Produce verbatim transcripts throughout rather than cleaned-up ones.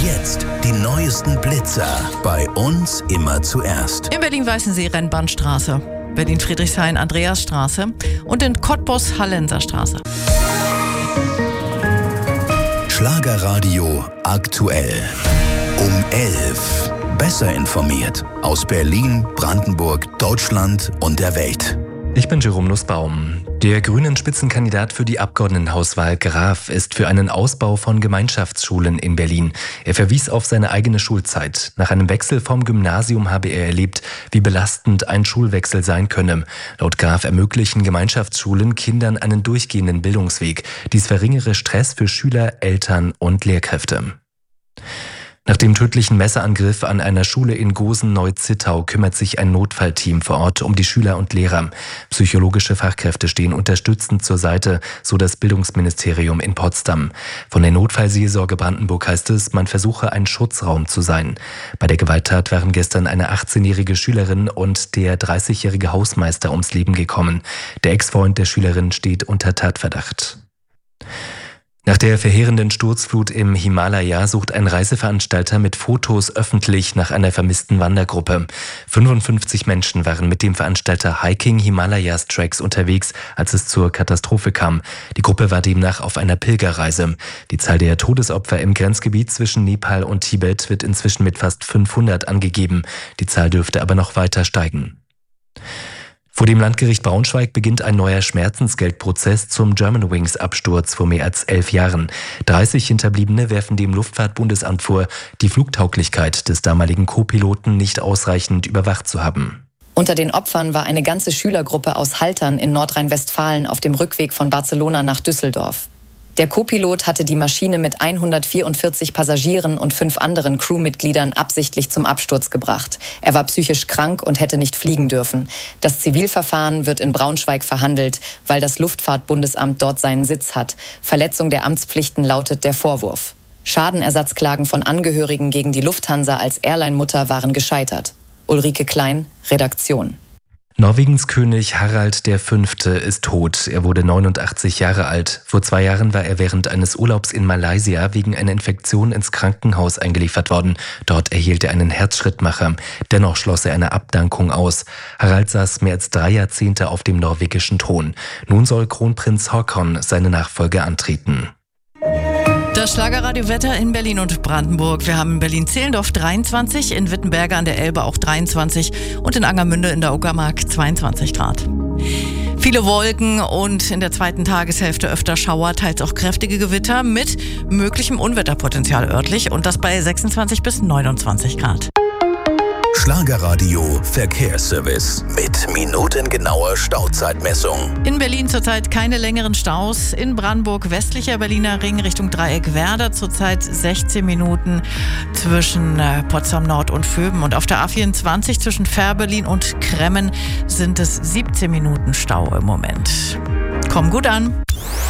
jetzt die neuesten Blitzer. Bei uns immer zuerst. In Berlin-Weißensee Rennbahnstraße, Berlin-Friedrichshain Andreasstraße und in Cottbus Hallenser Straße. Schlagerradio aktuell. Um elf. Besser informiert. Aus Berlin, Brandenburg, Deutschland und der Welt. Ich bin Jerome Nussbaum. Der grünen Spitzenkandidat für die Abgeordnetenhauswahl Graf ist für einen Ausbau von Gemeinschaftsschulen in Berlin. Er verwies auf seine eigene Schulzeit. Nach einem Wechsel vom Gymnasium habe er erlebt, wie belastend ein Schulwechsel sein könne. Laut Graf ermöglichen Gemeinschaftsschulen Kindern einen durchgehenden Bildungsweg. Dies verringere Stress für Schüler, Eltern und Lehrkräfte. Nach dem tödlichen Messerangriff an einer Schule in Gosen-Neu-Zittau kümmert sich ein Notfallteam vor Ort um die Schüler und Lehrer. Psychologische Fachkräfte stehen unterstützend zur Seite, so das Bildungsministerium in Potsdam. Von der Notfallseelsorge Brandenburg heißt es, man versuche ein Schutzraum zu sein. Bei der Gewalttat waren gestern eine achtzehnjährige Schülerin und der dreißigjährige Hausmeister ums Leben gekommen. Der Ex-Freund der Schülerin steht unter Tatverdacht. Nach der verheerenden Sturzflut im Himalaya sucht ein Reiseveranstalter mit Fotos öffentlich nach einer vermissten Wandergruppe. fünfundfünfzig Menschen waren mit dem Veranstalter Hiking Himalayas Tracks unterwegs, als es zur Katastrophe kam. Die Gruppe war demnach auf einer Pilgerreise. Die Zahl der Todesopfer im Grenzgebiet zwischen Nepal und Tibet wird inzwischen mit fast fünfhundert angegeben. Die Zahl dürfte aber noch weiter steigen. Vor dem Landgericht Braunschweig beginnt ein neuer Schmerzensgeldprozess zum Germanwings-Absturz vor mehr als elf Jahren. dreißig Hinterbliebene werfen dem Luftfahrtbundesamt vor, die Flugtauglichkeit des damaligen Co-Piloten nicht ausreichend überwacht zu haben. Unter den Opfern war eine ganze Schülergruppe aus Haltern in Nordrhein-Westfalen auf dem Rückweg von Barcelona nach Düsseldorf. Der Co-Pilot hatte die Maschine mit hundertvierundvierzig Passagieren und fünf anderen Crewmitgliedern absichtlich zum Absturz gebracht. Er war psychisch krank und hätte nicht fliegen dürfen. Das Zivilverfahren wird in Braunschweig verhandelt, weil das Luftfahrtbundesamt dort seinen Sitz hat. Verletzung der Amtspflichten lautet der Vorwurf. Schadenersatzklagen von Angehörigen gegen die Lufthansa als Airline-Mutter waren gescheitert. Ulrike Klein, Redaktion. Norwegens König Harald der Fünfte ist tot. Er wurde neunundachtzig Jahre alt. Vor zwei Jahren war er während eines Urlaubs in Malaysia wegen einer Infektion ins Krankenhaus eingeliefert worden. Dort erhielt er einen Herzschrittmacher. Dennoch schloss er eine Abdankung aus. Harald saß mehr als drei Jahrzehnte auf dem norwegischen Thron. Nun soll Kronprinz Haakon seine Nachfolge antreten. Das Schlagerradio-Wetter in Berlin und Brandenburg. Wir haben in Berlin-Zehlendorf dreiundzwanzig, in Wittenberge an der Elbe auch dreiundzwanzig und in Angermünde in der Uckermark zweiundzwanzig Grad. Viele Wolken und in der zweiten Tageshälfte öfter Schauer, teils auch kräftige Gewitter mit möglichem Unwetterpotenzial örtlich und das bei sechsundzwanzig bis neunundzwanzig Grad. Schlagerradio Verkehrsservice mit minutengenauer Stauzeitmessung. In Berlin zurzeit keine längeren Staus. In Brandenburg westlicher Berliner Ring Richtung Dreieck Werder zurzeit sechzehn Minuten zwischen Potsdam Nord und Vöben. Und auf der A vierundzwanzig zwischen Fährberlin und Kremmen sind es siebzehn Minuten Stau im Moment. Komm gut an.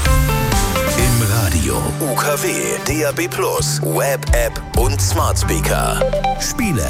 Im Radio, U K W, D A B plus, Web-App und Smart Speaker. Spiele